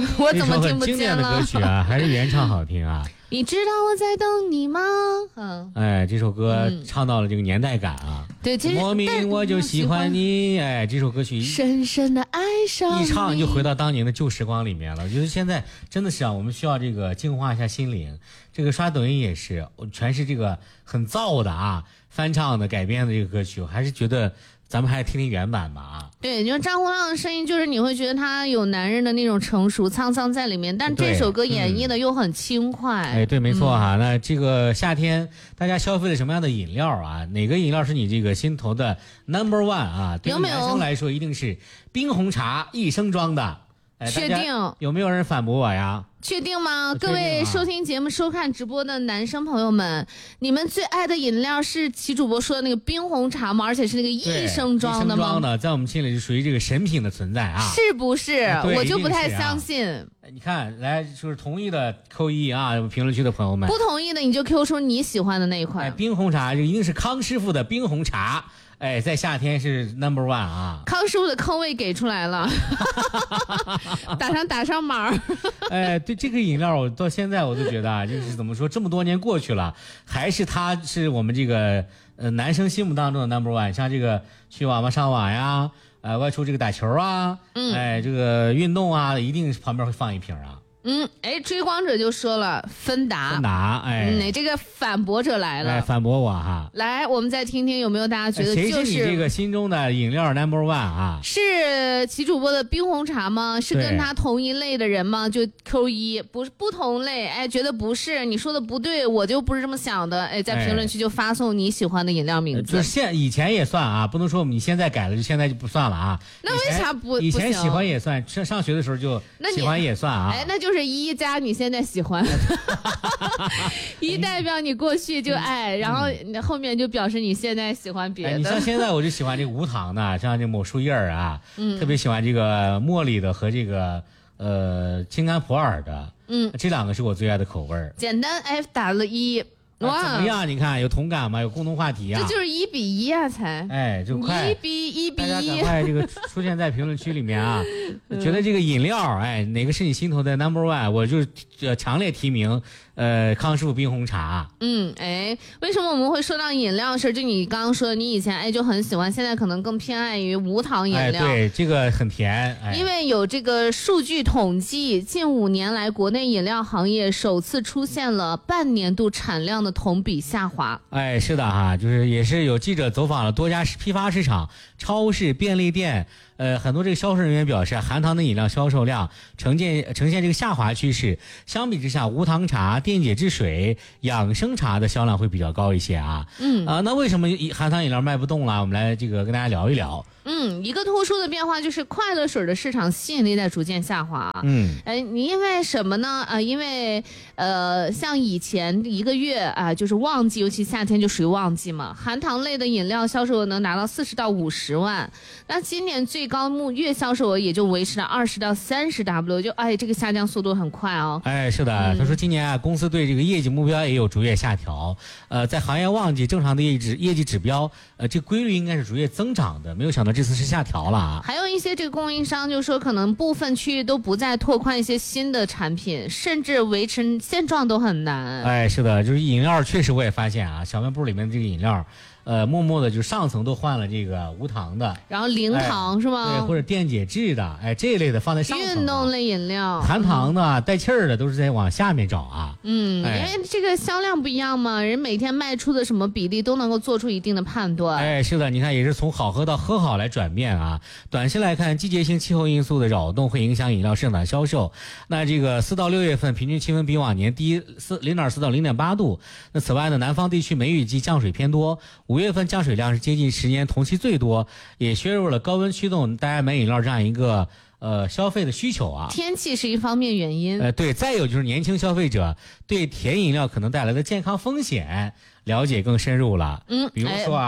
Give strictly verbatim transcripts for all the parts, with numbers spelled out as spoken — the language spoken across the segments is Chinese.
我怎么听不这首很经典见了？ 的歌曲啊，还是原唱好听啊。 你知道我在等你吗？嗯， 哎，这首歌嗯唱到了这个年代感啊。 对，其实莫名我就喜欢你，哎，这首歌曲深深的爱上一你， 唱就回到当年的旧时光里面了。我觉得现在真的是啊，我们需要这个净化一下心灵。这个刷抖音也是，全是这个很燥的啊，翻唱的、改编的这个歌曲，我还是觉得咱们还是听听原版吧啊。 对，就是张洪浪的声音，就是你会觉得他有男人的那种成熟沧桑在里面，但这首歌演绎的又很轻快。 哎，对，没错哈、嗯。那这个夏天大家消费了什么样的饮料啊？哪个饮料是你这个心头的 number one 啊？对于男生来说，一定是冰红茶益生装的。哎， 确定？ 有没有人反驳我呀？ 确定吗？ 定各位收听节目、收看直播的男生朋友们，你们最爱的饮料是齐主播说的那个冰红茶吗？而且是那个益生装的吗？ 益生装的，在我们心里是属于这个神品的存在啊， 是不是？我就不太相信。 啊、你看，来就是同意的扣一啊，评论区的朋友们。 不同意的你就 Q 出你喜欢的那一款。 哎，冰红茶，这一定是康师傅的冰红茶。哎，在夏天是 number one 啊！ 康师傅的坑位给出来了，打上打上码。 哎，对这个饮料，我到现在我都觉得啊，就是怎么说，这么多年过去了，还是它是我们这个呃男生心目当中的 number one。像这个去网吧上网呀，呃外出这个打球啊，嗯，哎这个运动啊，一定旁边会放一瓶啊。 嗯，哎，追光者就说了芬达， 芬达，哎， 嗯，这个反驳者来了， 来反驳我哈。 来，我们再听听有没有大家觉得、就是， 谁是你这个心中的饮料 number one 啊？ 是齐主播的冰红茶吗？是跟他同一类的人吗？就 Q 一，不是不同类，哎，觉得不是，你说的不对，我就不是这么想的，哎，在评论区就发送你喜欢的饮料名字。 就是现以前也算啊，不能说你现在改了就现在就不算了啊。 那为啥不？ 以前喜欢也算，上上学的时候就喜欢也算啊。 哎，那就是一加你现在喜欢，一代表你过去就爱，然后后面就表示你现在喜欢别的。 哎、你像现在我就喜欢这个无糖的，像这某树叶儿啊，嗯，特别喜欢这个茉莉的和这个呃青柑普洱的，嗯，这两个是我最爱的口味儿。 简单 F 打了一。 哇、啊，怎么样？你看有同感吗？有共同话题啊！ 这就是一比一啊，才哎，就快一比一比一， 大家赶快这个出现在评论区里面啊！觉得这个饮料，哎，哪个是你心头的 number one？ 我就呃强烈提名呃康师傅冰红茶。 嗯，哎，为什么我们会说到饮料的事？就你刚刚说的，你以前哎就很喜欢，现在可能更偏爱于无糖饮料。 哎，对，这个很甜。哎、 因为有这个数据统计，近五年来国内饮料行业首次出现了半年度产量的同比下滑。 哎，是的哈，就是也是有记者走访了多家批发市场、超市、便利店，呃，很多这个销售人员表示，含糖的饮料销售量呈现呈现这个下滑趋势。相比之下，无糖茶、电解质水、养生茶的销量会比较高一些啊。嗯啊、呃，那为什么含糖饮料卖不动了？我们来这个跟大家聊一聊。 嗯，一个突出的变化就是快乐水的市场吸引力在逐渐下滑。嗯，哎，你因为什么呢？啊、呃，因为呃，像以前一个月啊、呃，就是旺季，尤其夏天就属于旺季嘛，含糖类的饮料销售额能达到四十到五十万。那今年最高目月销售额也就维持了二十到三十 W， 就哎，这个下降速度很快哦。 哎，是的，嗯、他说今年啊，公司对这个业绩目标也有逐月下调。呃，在行业旺季，正常的业绩指业绩指标，呃，这规律应该是逐月增长的，没有想到这次是下调了啊。 还有一些这个供应商就说，可能部分区域都不再拓宽一些新的产品，甚至维持现状都很难。 哎，是的，就是饮料，确实我也发现啊，小卖部里面的这个饮料。呃，默默的就上层都换了这个无糖的， 然后零糖、哎、是吗？ 对，或者电解质的，哎，这一类的放在上层。 运动类饮料， 含糖的、嗯、带气儿的都是在往下面找啊。 嗯，哎、因为这个销量不一样嘛，人每天卖出的什么比例都能够做出一定的判断。 哎，是的，你看也是从好喝到喝好来转变啊。短期来看，季节性气候因素的扰动会影响饮料生产销售。那这个四到六月份平均气温比往年低四零点四到零点八度。那此外呢，南方地区梅雨季降水偏多，五月份降水量是接近十年同期最多，也削弱了高温驱动大家买饮料这样一个呃消费的需求啊。 天气是一方面原因。 呃，对，再有就是年轻消费者对甜饮料可能带来的健康风险了解更深入了。嗯，比如说啊。哎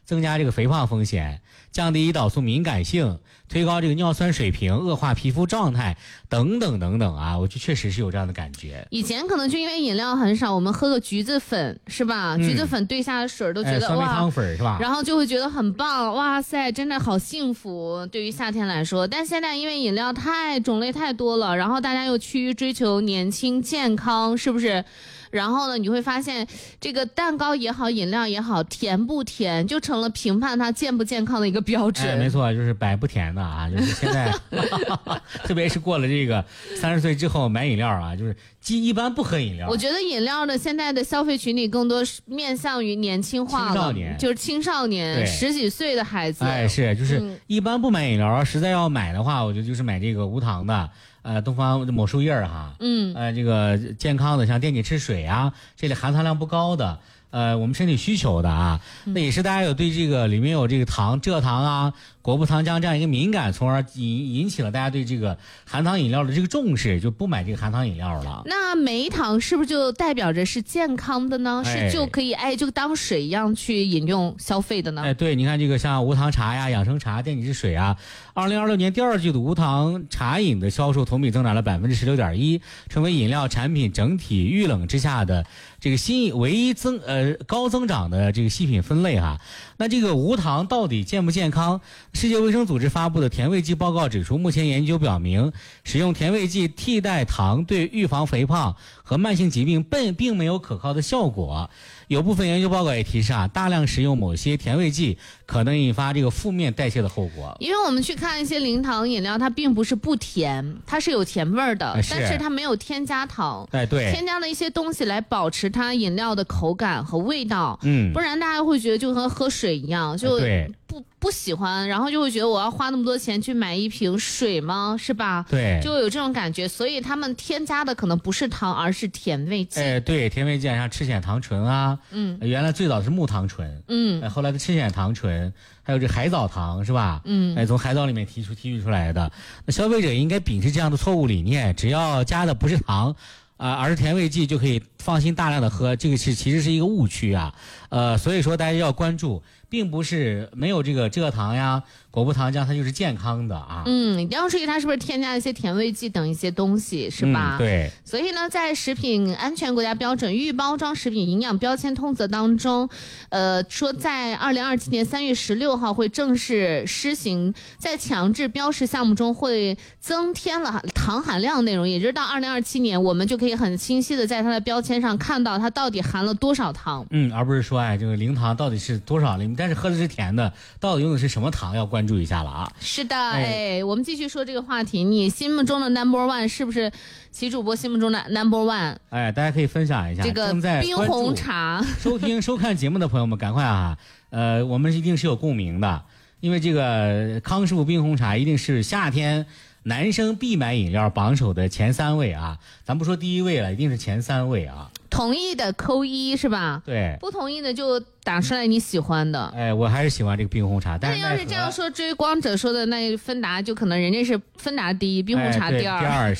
增加这个肥胖风险，降低胰岛素敏感性，推高这个尿酸水平，恶化皮肤状态等等等等啊，我就确实是有这样的感觉。 以前可能就因为饮料很少，我们喝个橘子粉是吧？嗯、橘子粉兑下的水都觉得、 哎、酸梅汤粉是吧？ 然后就会觉得很棒，哇塞，真的好幸福。对于夏天来说，但现在因为饮料太种类太多了，然后大家又趋于追求年轻健康，是不是？然后呢，你会发现这个蛋糕也好，饮料也好，甜不甜就成了评判它健不健康的一个标准。 哎，没错，就是百不甜的啊，就是现在，特别是过了这个三十岁之后买饮料啊，就是基一般不喝饮料。 我觉得饮料的现在的消费群体更多是面向于年轻化了， 青少年就是青少年十几岁的孩子。 哎，是，就是一般不买饮料，实在要买的话，我觉得就是买这个无糖的。呃，东方某树叶儿哈，嗯，呃，这个健康的，像电解质水啊，这里含糖量不高的，呃，我们身体需求的啊，那也是大家有对这个里面有这个糖、蔗糖啊、果葡糖浆这样一个敏感，从而引引起了大家对这个含糖饮料的这个重视，就不买这个含糖饮料了。 那梅糖是不是就代表着是健康的呢？ 哎、 是就可以哎就当水一样去饮用消费的呢？ 哎，对，你看这个像无糖茶呀、养生茶、电解质水啊，二零二六年第二季度无糖茶饮的销售同比增长了百分之十六点一，成为饮料产品整体遇冷之下的这个新唯一增呃高增长的这个细品分类哈。那这个无糖到底健不健康？世界卫生组织发布的甜味剂报告指出，目前研究表明，使用甜味剂替代糖对预防肥胖和慢性疾病并并没有可靠的效果。有部分研究报告也提示啊，大量使用某些甜味剂可能引发这个负面代谢的后果。 因为我们去看一些零糖饮料，它并不是不甜，它是有甜味儿的， 哎、是但是它没有添加糖， 哎对， 添加了一些东西来保持它饮料的口感和味道。 嗯， 不然大家会觉得就和喝水一样，就不、哎、不喜欢，然后就会觉得我要花那么多钱去买一瓶水吗？是吧？ 对， 就有这种感觉，所以他们添加的可能不是糖，而是甜味剂。 哎，对，甜味剂像赤藓糖醇啊，嗯，原来最早是木糖醇，嗯，哎、后来的赤藓糖醇，还有这海藻糖是吧？嗯，哎，从海藻里面提出提取出来的。那消费者应该秉持这样的错误理念，只要加的不是糖。啊、呃，而是甜味剂就可以放心大量的喝，这个是其实是一个误区啊，呃，所以说大家要关注，并不是没有这个蔗糖呀、果葡糖浆它就是健康的啊。 嗯，你要注意它是不是添加一些甜味剂等一些东西，是吧？ 嗯、对。 所以呢，在食品安全国家标准预包装食品营养标签通则当中，呃，说在二零二七年三月十六号会正式施行，在强制标识项目中会增添了糖含量内容，也就是到二零二七年我们就可以可以很清晰的在它的标签上看到它到底含了多少糖， 嗯，而不是说哎这个零糖到底是多少零，但是喝的是甜的，到底用的是什么糖，要关注一下了啊。 是的，哎，哎我们继续说这个话题，你心目中的 number one 是不是齐主播心目中的 number one？ 哎，大家可以分享一下这个冰红茶。 收听收看节目的朋友们，赶快啊，呃，我们一定是有共鸣的，因为这个康师傅冰红茶一定是夏天男生必买饮料榜首的前三位啊，咱不说第一位了，一定是前三位啊。 同意的扣一是吧？ 对。 不同意的就打出来你喜欢的。 哎，我还是喜欢这个冰红茶。但是要是这样说，追光者说的那芬达就可能人家是芬达第一，冰红茶第二。 哎、第二